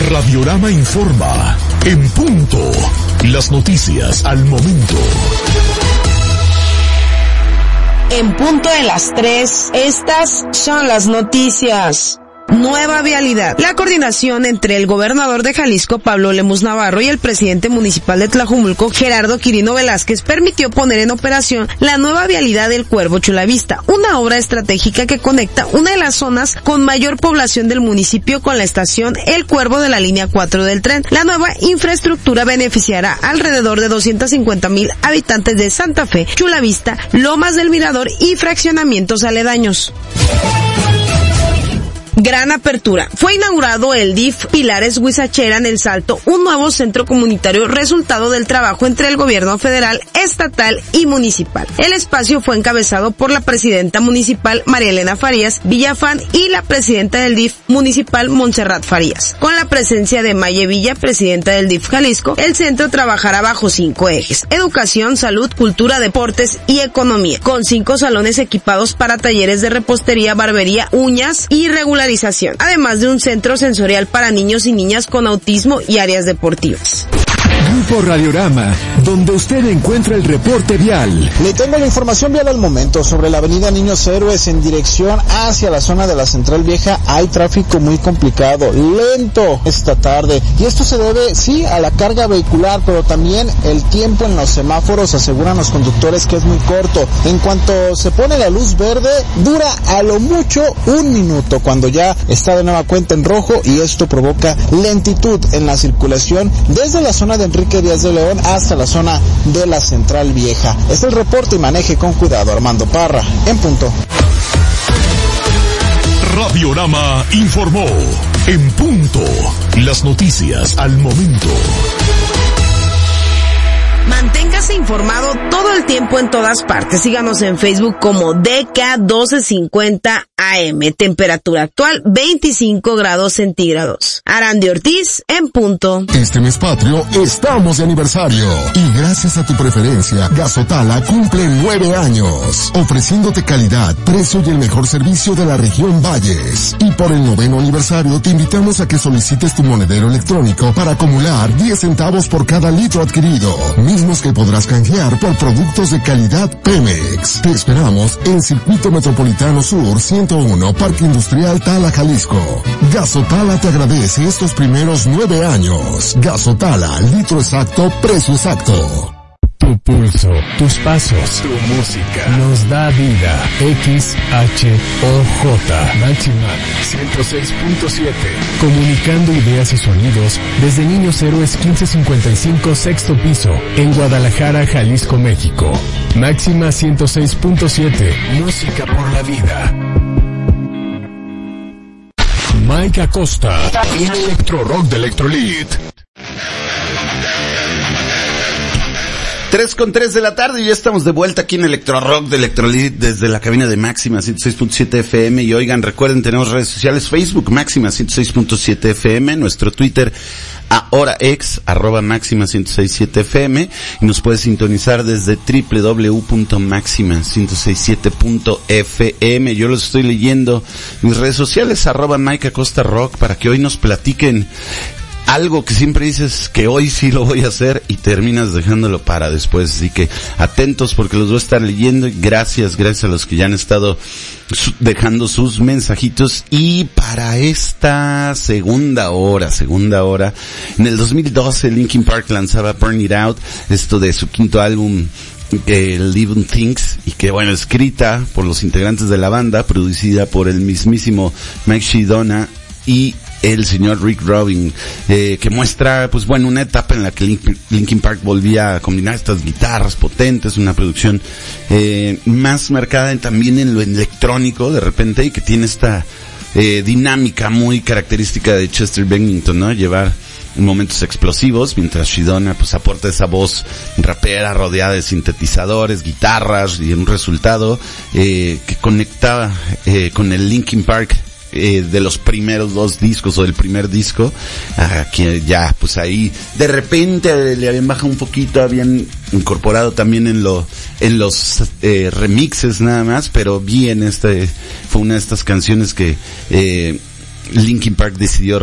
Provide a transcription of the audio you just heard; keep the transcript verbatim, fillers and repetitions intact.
Radiorama informa. En punto. Las noticias al momento. En punto de las tres, estas son las noticias. Nueva vialidad. La coordinación entre el gobernador de Jalisco, Pablo Lemus Navarro, y el presidente municipal de Tlajumulco, Gerardo Quirino Velázquez, permitió poner en operación la nueva vialidad del Cuervo Chulavista, una obra estratégica que conecta una de las zonas con mayor población del municipio con la estación El Cuervo de la línea cuatro del tren. La nueva infraestructura beneficiará alrededor de doscientos cincuenta mil habitantes de Santa Fe, Chulavista, Lomas del Mirador y fraccionamientos aledaños. Gran apertura. Fue inaugurado el D I F Pilares Huizachera en El Salto, un nuevo centro comunitario resultado del trabajo entre el gobierno federal, estatal y municipal. El espacio fue encabezado por la presidenta municipal María Elena Farías Villafán y la presidenta del D I F municipal Montserrat Farías. Con la presencia de Maye Villa, presidenta del D I F Jalisco, el centro trabajará bajo cinco ejes: educación, salud, cultura, deportes y economía, con cinco salones equipados para talleres de repostería, barbería, uñas y regularización, además de un centro sensorial para niños y niñas con autismo y áreas deportivas. Grupo Radiorama, donde usted encuentra el reporte vial. Le tengo la información vial al momento. Sobre la avenida Niños Héroes en dirección hacia la zona de la Central Vieja hay tráfico muy complicado, lento esta tarde. Y esto se debe, sí, a la carga vehicular, pero también el tiempo en los semáforos, aseguran los conductores, que es muy corto. En cuanto se pone la luz verde, dura a lo mucho un minuto, cuando ya está de nueva cuenta en rojo, y esto provoca lentitud en la circulación desde la zona de Enrique Díaz de León hasta la zona de la Central Vieja. Es el reporte y maneje con cuidado. Armando Parra, en punto. Radiorama informó. En punto. Las noticias al momento. Manténgase informado todo el tiempo en todas partes. Síganos en Facebook como D K doce cincuenta A M. Temperatura actual veinticinco grados centígrados. Arandi Ortiz, en punto. Este mes patrio estamos de aniversario. Y gracias a tu preferencia, Gasotala cumple nueve años. Ofreciéndote calidad, precio y el mejor servicio de la región Valles. Y por el noveno aniversario te invitamos a que solicites tu monedero electrónico para acumular diez centavos por cada litro adquirido. Mismos que podrás canjear por productos de calidad Pemex. Te esperamos en Circuito Metropolitano Sur ciento uno, Parque Industrial Tala, Jalisco. Gasotala te agradece estos primeros nueve años. Gasotala, litro exacto, precio exacto. Tu pulso, tus pasos, tu música nos da vida. X H O J Máxima ciento seis punto siete. Comunicando ideas y sonidos desde Niños Héroes quince cincuenta y cinco, sexto piso, en Guadalajara, Jalisco, México. Máxima ciento seis punto siete. Música por la vida. Mike Acosta en Electro Rock de Electrolit. Tres con tres de la tarde y ya estamos de vuelta aquí en Electro Rock de Electrolit desde la cabina de Máxima ciento seis punto siete F M. Y oigan, recuerden, tenemos redes sociales: Facebook Máxima ciento seis punto siete F M, nuestro Twitter ahora ex arroba Máxima ciento seis punto siete F M, y nos puedes sintonizar desde doble u doble u doble u punto máxima ciento sesenta y siete punto F M. Yo los estoy leyendo. Mis redes sociales, arroba Mike Acosta Rock, para que hoy nos platiquen algo que siempre dices que hoy sí lo voy a hacer y terminas dejándolo para después. Así que atentos, porque los voy a estar leyendo. Y gracias, gracias a los que ya han estado dejando sus mensajitos. Y para esta segunda hora, segunda hora, en el dos mil doce Linkin Park lanzaba Burn It Out, esto de su quinto álbum, eh, Living Things, y que bueno, escrita por los integrantes de la banda, producida por el mismísimo Mike Shidona y el señor Rick Rubin, eh, que muestra, pues bueno, una etapa en la que Link, Linkin Park volvía a combinar estas guitarras potentes, una producción eh, más marcada en, también en lo electrónico de repente, y que tiene esta eh, dinámica muy característica de Chester Bennington, ¿no? Llevar momentos explosivos, mientras Shidona pues aporta esa voz rapera rodeada de sintetizadores, guitarras, y un resultado eh, que conectaba eh, con el Linkin Park Eh, de los primeros dos discos, o del primer disco, ah, que ya pues ahí de repente le habían bajado un poquito, habían incorporado también en lo en los eh, remixes nada más, pero bien, este fue una de estas canciones que eh, Linkin Park decidió